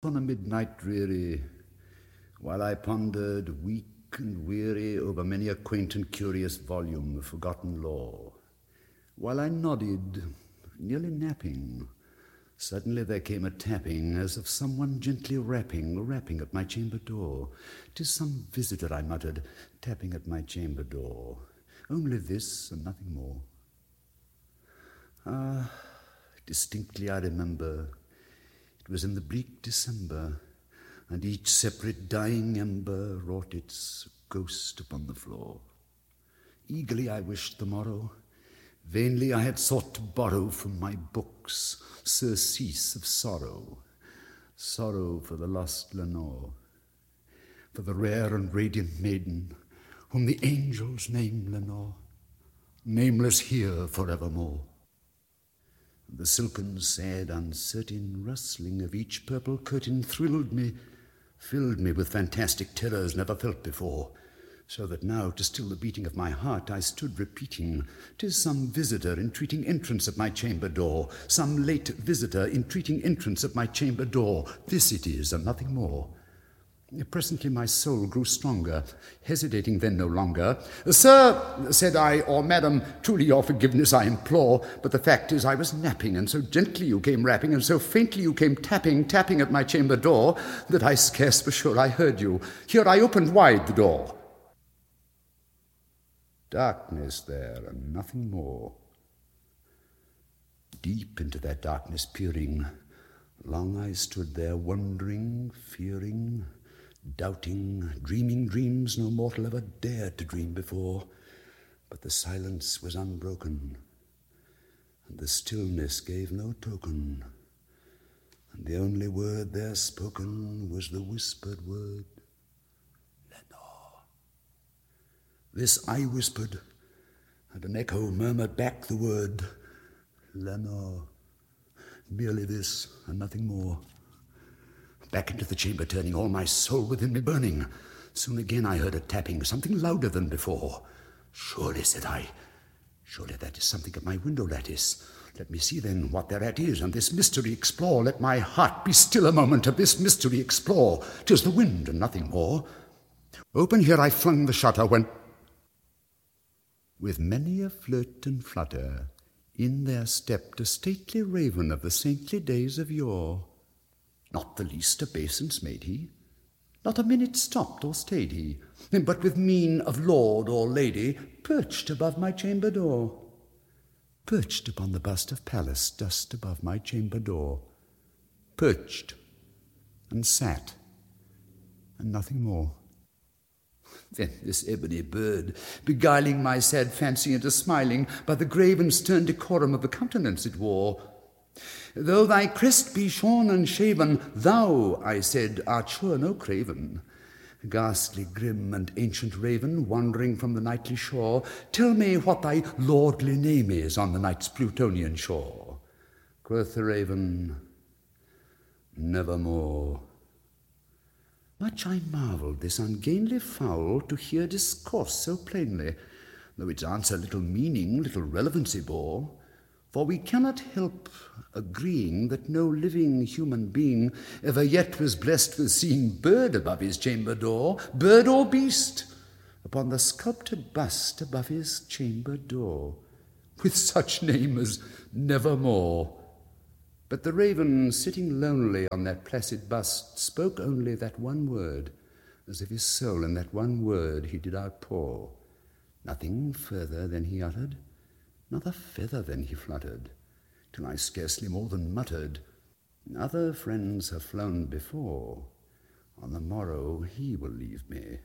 On a midnight dreary, while I pondered, weak and weary, over many a quaint and curious volume of forgotten lore, while I nodded, nearly napping, suddenly there came a tapping, as of someone gently rapping at my chamber door. "'Tis some visitor," I muttered, tapping at my chamber door. Only this, and nothing more. Ah, distinctly I remember, it was in the bleak December, and each separate dying ember wrought its ghost upon the floor. Eagerly I wished the morrow. Vainly I had sought to borrow from my books surcease of sorrow, sorrow for the lost Lenore, for the rare and radiant maiden whom the angels name Lenore, nameless here forevermore. The silken, sad, uncertain rustling of each purple curtain thrilled me, filled me with fantastic terrors never felt before, so that now, to still the beating of my heart, I stood repeating, "'Tis some visitor entreating entrance at my chamber door, some late visitor entreating entrance at my chamber door. This it is, and nothing more." Presently my soul grew stronger, hesitating then no longer. "Sir," said I, "or madam, truly your forgiveness I implore, but the fact is I was napping, and so gently you came rapping, and so faintly you came tapping at my chamber door, that I scarce was sure I heard you. Here I opened wide the door." Darkness there, and nothing more. Deep into that darkness peering, long I stood there, wondering, fearing, doubting, dreaming dreams no mortal ever dared to dream before. But the silence was unbroken, and the stillness gave no token, and the only word there spoken was the whispered word, "Lenore." This I whispered, and an echo murmured back the word, "Lenore." Merely this, and nothing more. Back into the chamber turning, all my soul within me burning. Soon again I heard a tapping, something louder than before. "Surely," said I, "surely that is something at my window lattice. Let me see then what thereat is, and this mystery explore. Let my heart be still a moment, of this mystery explore. 'Tis the wind, and nothing more." Open here I flung the shutter, when, with many a flirt and flutter, in there stepped a stately raven of the saintly days of yore. Not the least obeisance made he, not a minute stopped or stayed he, but with mien of lord or lady perched above my chamber door. Perched upon the bust of Pallas just above my chamber door. Perched, and sat, and nothing more. Then this ebony bird, beguiling my sad fancy into smiling by the grave and stern decorum of the countenance it wore. "Though thy crest be shorn and shaven, thou," I said, "art sure no craven. Ghastly, grim, and ancient raven, wandering from the nightly shore, tell me what thy lordly name is on the night's Plutonian shore." Quoth the raven, "Nevermore." Much I marvelled this ungainly fowl to hear discourse so plainly, though its answer little meaning, little relevancy bore. For we cannot help agreeing that no living human being ever yet was blessed with seeing bird above his chamber door, bird or beast, upon the sculptured bust above his chamber door, with such name as Nevermore. But the raven, sitting lonely on that placid bust, spoke only that one word, as if his soul in that one word he did outpour. Nothing further than he uttered, not a feather than he fluttered, till I scarcely more than muttered, "Other friends have flown before, on the morrow he will leave me,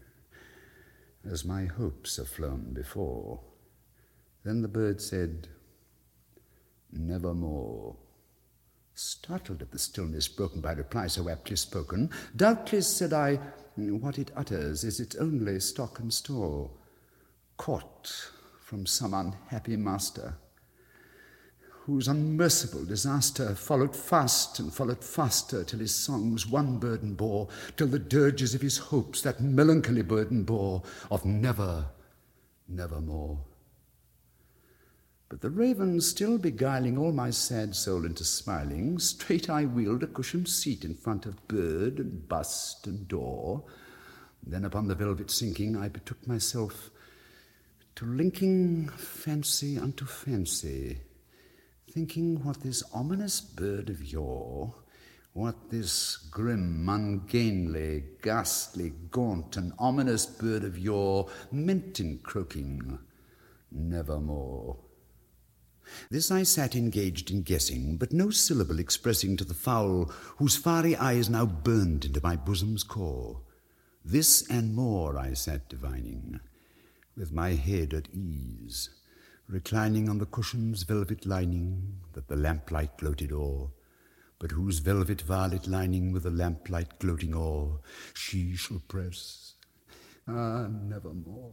as my hopes have flown before." Then the bird said, "Nevermore." Startled at the stillness broken by reply so aptly spoken, "Doubtless," said I, "what it utters is its only stock and store, caught from some unhappy master, whose unmerciful disaster followed fast and followed faster, till his songs one burden bore, till the dirges of his hopes that melancholy burden bore, of never, nevermore." But the raven still beguiling all my sad soul into smiling, straight I wheeled a cushioned seat in front of bird and bust and door. Then upon the velvet sinking, I betook myself to linking fancy unto fancy, thinking what this ominous bird of yore, what this grim, ungainly, ghastly, gaunt, and ominous bird of yore meant in croaking, nevermore. This I sat engaged in guessing, but no syllable expressing to the fowl, whose fiery eyes now burned into my bosom's core. This and more I sat divining, with my head at ease, reclining on the cushion's velvet lining that the lamplight gloated o'er, but whose velvet violet lining with the lamplight gloating o'er she shall press, nevermore.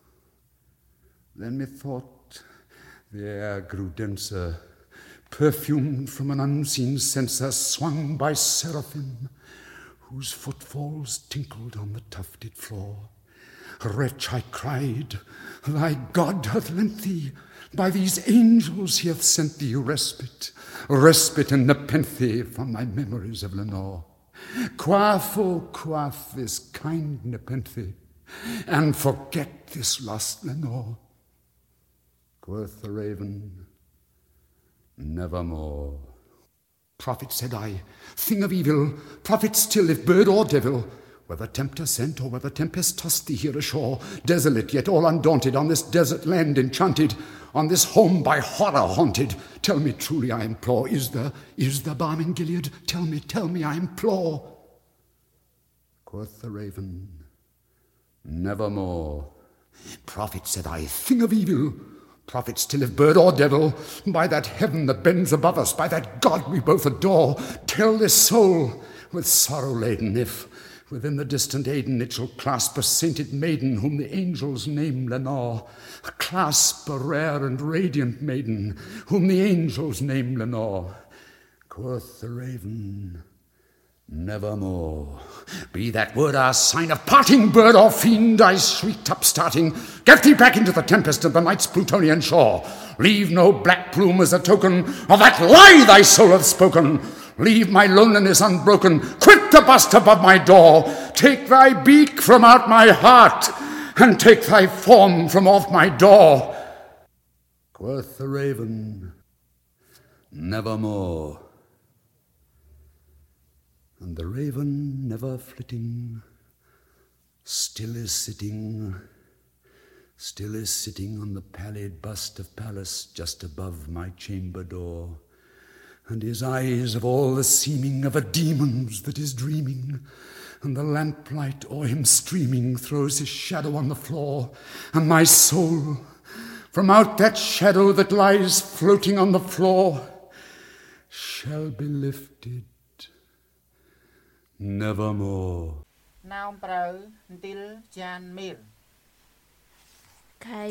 Then methought the air grew denser, perfumed from an unseen censer swung by seraphim, whose footfalls tinkled on the tufted floor. Wretch, I cried, thy God hath lent thee, by these angels he hath sent thee respite, respite and nepenthe from thy memories of Lenore. Quaff, oh quaff this kind nepenthe, and forget this lost Lenore. Quoth the raven, nevermore. Prophet, said I, thing of evil, prophet still, if bird or devil, whether tempter sent or whether tempest tossed thee here ashore, desolate yet all undaunted, on this desert land enchanted, on this home by horror haunted, tell me truly, I implore, is there balm in Gilead? Tell me, I implore. Quoth the raven, nevermore. Prophet, said I, thing of evil, prophet still, if bird or devil, by that heaven that bends above us, by that God we both adore, tell this soul, with sorrow laden, if within the distant Aden it shall clasp a sainted maiden whom the angels name Lenore, clasp a rare and radiant maiden whom the angels name Lenore. Quoth the raven, nevermore. Be that word our sign of parting, bird or fiend, I shrieked upstarting. Get thee back into the tempest of the night's Plutonian shore. Leave no black plume as a token of that lie thy soul hath spoken. Leave my loneliness unbroken. Quit the bust above my door. Take thy beak from out my heart, and take thy form from off my door. Quoth the raven, nevermore. And the raven, never flitting, still is sitting on the pallid bust of Pallas just above my chamber door, and his eyes of all the seeming of a demon's that is dreaming, and the lamplight o'er him streaming throws his shadow on the floor, and my soul, from out that shadow that lies floating on the floor, shall be lifted nevermore. ណោមប្រៅ Until Jan Mil. Okay.